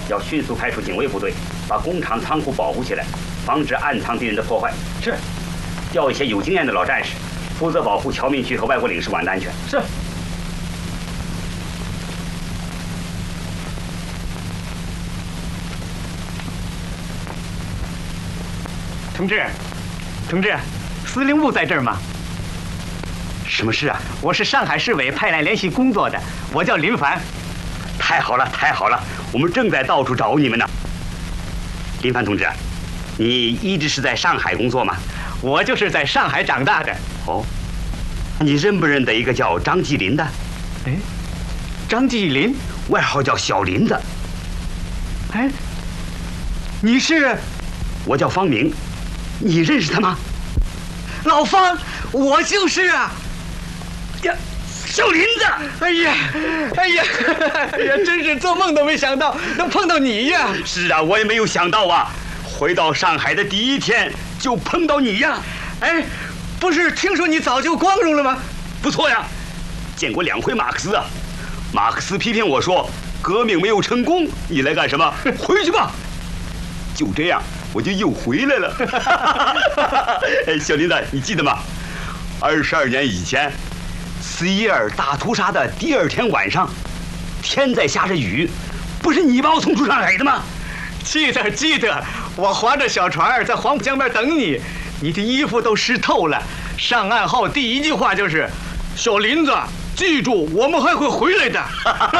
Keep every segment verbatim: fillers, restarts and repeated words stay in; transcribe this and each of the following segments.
要迅速派出警卫部队，把工厂仓库保护起来，防止暗藏敌人的破坏。 是。 调一些有经验的老战士，负责保护侨民区和外国领事馆的安全。 是。同志，同志，司令部在这儿吗？ 什么事啊？ 我是上海市委派来联系工作的，我叫林凡。 太好了，太好了，我们正在到处找你们呢。林凡同志，你一直是在上海工作吗？ 我就是在上海长大的。 哦，你认不认得一个叫张继林的？ 哎，张继林， 外号叫小林子。 哎，你是？ 我叫方明。你认识他吗？ 老方，我就是啊！ 呀，小林子！ 哎呀，哎呀，哎呀，真是做梦都没想到能碰到你呀！ 是啊，我也没有想到啊，回到上海的第一天就碰到你呀！ 哎，不是听说你早就光荣了吗？ 不错呀，见过两回马克思啊。马克思批评我说革命没有成功，你来干什么？回去吧。就这样。我就又回来了。哎，小林子，你记得吗？二十二年以前，四一二大屠杀的第二天晚上，天在下着雨，不是你把我送出上海的吗？ 记得记得，我划着小船在黄浦江边等你，你的衣服都湿透了。上岸后第一句话就是：“小林子，记住，我们还会回来的。”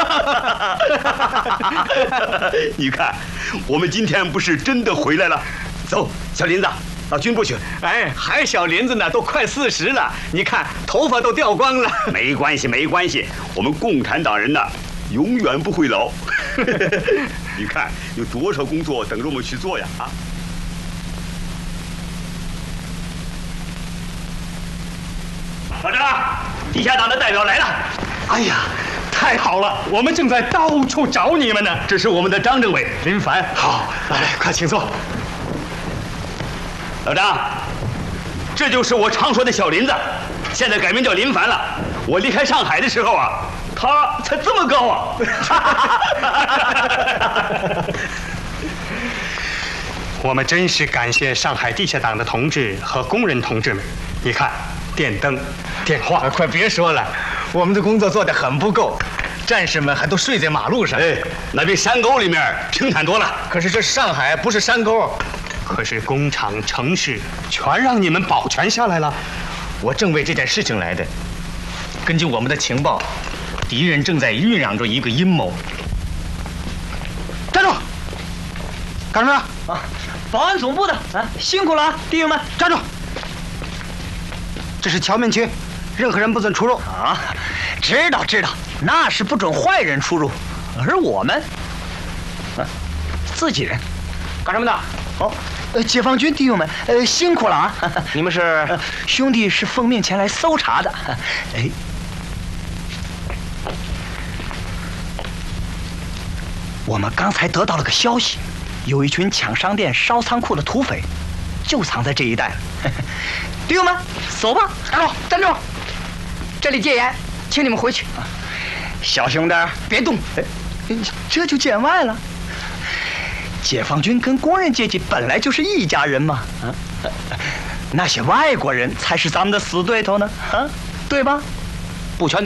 你看，我们今天不是真的回来了。走，小林子，到军部去。 哎，还小林子呢，都快四十了，你看头发都掉光了。 没关系，没关系，我们共产党人呢，永远不会老。你看有多少工作等着我们去做呀！啊！老张，地下党的代表来了。 哎呀，太好了，我们正在到处找你们呢。 这是我们的张政委， 林凡。好，来，快请坐。 老张，这就是我常说的小林子，现在改名叫林凡了。我离开上海的时候啊，他才这么高啊！ 我们真是感谢上海地下党的同志和工人同志们。你看，电灯、电话， 啊、快别说了，我们的工作做得很不够，战士们还都睡在马路上。 哎，那比山沟里面平坦多了。 可是这上海不是山沟。 可是工厂、城市全让你们保全下来了。 我正为这件事情来的。根据我们的情报，敌人正在酝酿着一个阴谋。 站住！干什么呀？ 啊，保安总部的啊，辛苦了啊，弟兄们， 站住！这是侨民区，任何人不准出入。 啊，知道知道，那是不准坏人出入，而我们，啊，自己人， 干什么的？ 哦。呃，解放军弟兄们，呃，辛苦了啊！ 你们是、 呃、兄弟是奉命前来搜查的。哎，我们刚才得到了个消息，有一群抢商店、烧仓库的土匪，就藏在这一带了。弟兄们，走吧！ 站住！站住！这里戒严，请你们回去。 小兄弟，别动！哎，这就见外了。解放军跟工人阶级本来就是一家人嘛，啊，那些外国人才是咱们的死对头呢，啊，对吧？ 不全。